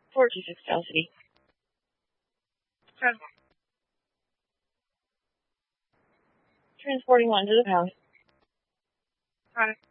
426 Chelsea. Transporting 1 to the pound. Got it.